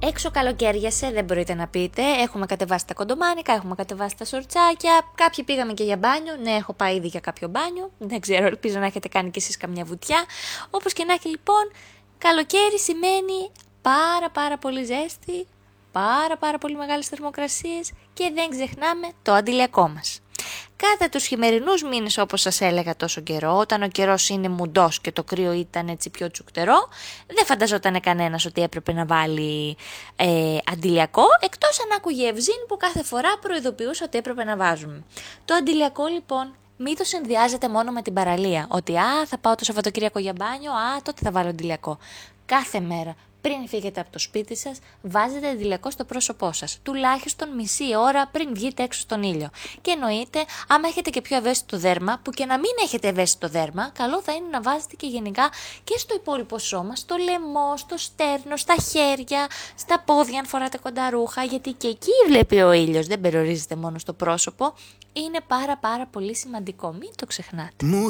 Έξω καλοκαίριασε, δεν μπορείτε να πείτε. Έχουμε κατεβάσει τα κοντομάνικα, έχουμε κατεβάσει τα σορτσάκια. Κάποιοι πήγαμε και για μπάνιο. Ναι, έχω πάει ήδη για κάποιο μπάνιο. Δεν ξέρω, ελπίζω να έχετε κάνει κι εσείς καμιά βουτιά. Όπως και να έχει λοιπόν, καλοκαίρι σημαίνει πάρα πολύ ζέστη, πάρα πολύ μεγάλες θερμοκρασίες και δεν ξεχνάμε το αντιλιακό μας. Κατά τους χειμερινούς μήνες, όπως σας έλεγα τόσο καιρό, όταν ο καιρός είναι μουντός και το κρύο ήταν έτσι πιο τσουκτερό, δεν φανταζόταν κανένας ότι έπρεπε να βάλει αντιλιακό, εκτός αν άκουγε ευζήν που κάθε φορά προειδοποιούσε ότι έπρεπε να βάζουμε. Το αντιλιακό λοιπόν μην το συνδυάζετε μόνο με την παραλία, ότι θα πάω το Σαββατοκύριακο για μπάνιο, τότε θα βάλω αντιλιακό. Κάθε μέρα. Πριν φύγετε από το σπίτι σας, βάζετε αντιλιακό στο πρόσωπό σας, τουλάχιστον μισή ώρα πριν βγείτε έξω στον ήλιο. Και εννοείται, άμα έχετε και πιο ευαίσθητο δέρμα, που και να μην έχετε ευαίσθητο δέρμα, καλό θα είναι να βάζετε και γενικά και στο υπόλοιπο σώμα, στο λαιμό, στο στέρνο, στα χέρια, στα πόδια αν φοράτε κοντά ρούχα, γιατί και εκεί βλέπει ο ήλιος, δεν περιορίζεται μόνο στο πρόσωπο. Είναι πάρα πολύ σημαντικό, μην το ξεχνάτε.